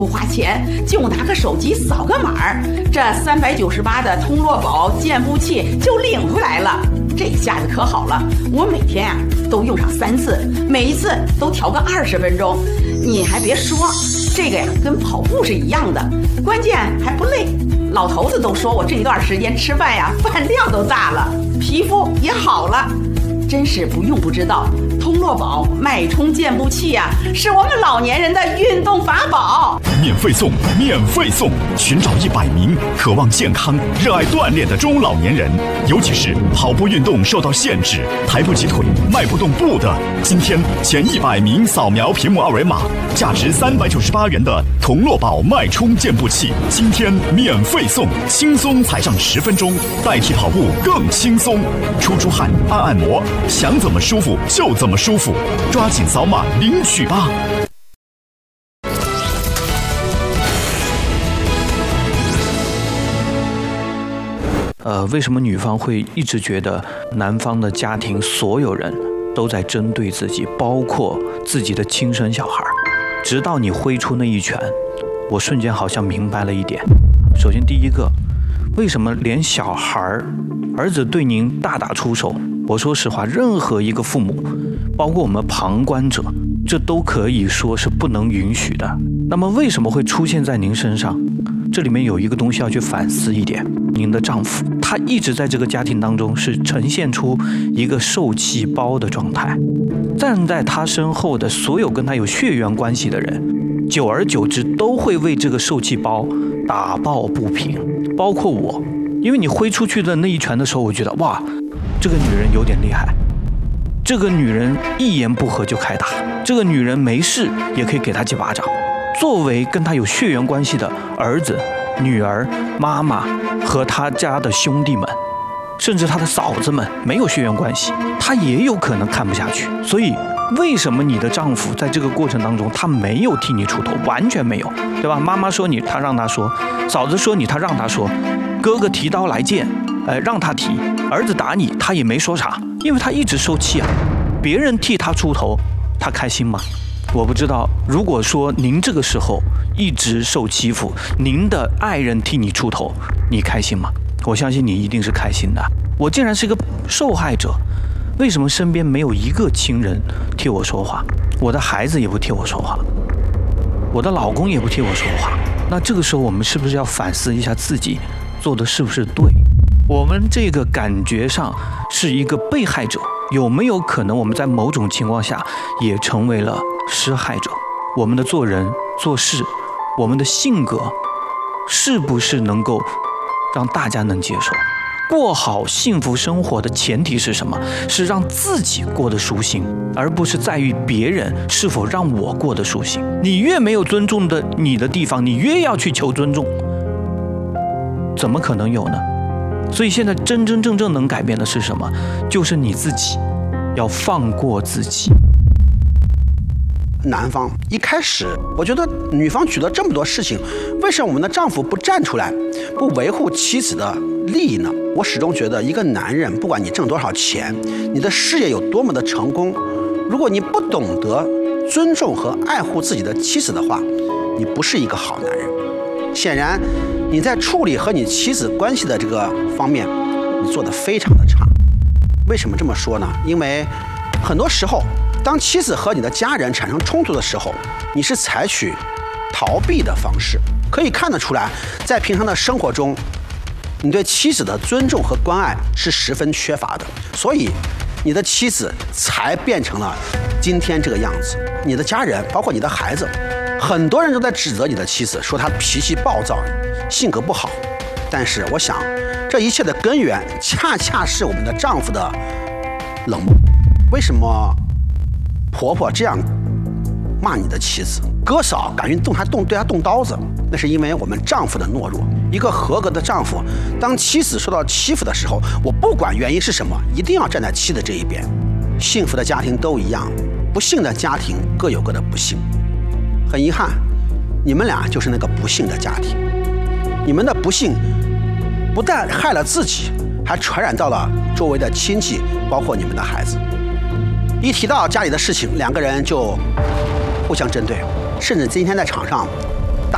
不花钱，就拿个手机扫个码，这398的通络宝健步器就领回来了。这下子可好了，我每天都用上3次，每一次都调个20分钟。你还别说，这个跟跑步是一样的，关键还不累。老头子都说我这一段时间吃饭饭量都大了，皮肤也好了。真是不用不知道，通络宝脉冲健步器是我们老年人的运动法宝。 免费送，免费送！寻找100名渴望健康、热爱锻炼的中老年人，尤其是跑步运动受到限制、抬不起腿、迈不动步的，今天前100名扫描屏幕2维码，价值398元的通络宝脉冲健步器，今天免费送，轻松踩上10分钟，代替跑步更轻松。出汗、按摩，想怎么舒服就怎么舒服，抓紧扫码领取吧！ 为什么女方会一直觉得男方的家庭所有人都在针对自己，包括自己的亲生小孩？直到你挥出那一拳，我瞬间好像明白了一点。首先第一个，为什么连小孩儿子对您大打出手？我说实话，任何一个父母，包括我们旁观者，这都可以说是不能允许的。那么为什么会出现在您身上？这里面有一个东西要去反思一点，您的丈夫他一直在这个家庭当中是呈现出一个受气包的状态，站在他身后的所有跟他有血缘关系的人，久而久之都会为这个受气包打抱不平，包括我。因为你挥出去的那一拳的时候，我觉得哇，这个女人有点厉害，这个女人一言不合就开打，这个女人没事也可以给她几巴掌。作为跟她有血缘关系的儿子、女儿、妈妈和她家的兄弟们，甚至她的嫂子们没有血缘关系，她也有可能看不下去。所以为什么你的丈夫在这个过程当中他没有替你出头，完全没有，对吧？妈妈说你，他让他说；嫂子说你，他让他说；哥哥提刀来剑，让他提；儿子打你，他也没说啥，因为他一直受气啊。别人替他出头，他开心吗？我不知道。如果说您这个时候一直受欺负，您的爱人替你出头，你开心吗？我相信你一定是开心的。我竟然是个受害者，为什么身边没有一个亲人替我说话？我的孩子也不替我说话，我的老公也不替我说话。那这个时候我们是不是要反思一下自己做的是不是对？我们这个感觉上是一个被害者，有没有可能我们在某种情况下也成为了施害者？我们的做人做事，我们的性格是不是能够让大家能接受？过好幸福生活的前提是什么？是让自己过得舒心，而不是在于别人是否让我过得舒心。你越没有尊重的你的地方，你越要去求尊重，怎么可能有呢？所以现在真真正正能改变的是什么？就是你自己要放过自己。 男方一开始，我觉得女方举了这么多事情，为什么我们的丈夫不站出来，不维护妻子的利益呢？我始终觉得，一个男人，不管你挣多少钱，你的事业有多么的成功，如果你不懂得尊重和爱护自己的妻子的话，你不是一个好男人。显然，你在处理和你妻子关系的这个方面，你做得非常的差。为什么这么说呢？因为很多时候，当妻子和你的家人产生冲突的时候，你是采取逃避的方式。可以看得出来，在平常的生活中，你对妻子的尊重和关爱是十分缺乏的，所以你的妻子才变成了今天这个样子。你的家人，包括你的孩子，很多人都在指责你的妻子，说她脾气暴躁，性格不好。但是我想，这一切的根源恰恰是我们的丈夫的冷漠。为什么婆婆这样骂你的妻子，哥嫂敢于对她动刀子？那是因为我们丈夫的懦弱。一个合格的丈夫，当妻子受到欺负的时候，我不管原因是什么，一定要站在妻子这一边。幸福的家庭都一样，不幸的家庭各有各的不幸。很遗憾，你们俩就是那个不幸的家庭。你们的不幸不但害了自己，还传染到了周围的亲戚，包括你们的孩子。一提到家里的事情，两个人就互相针对，甚至今天在场上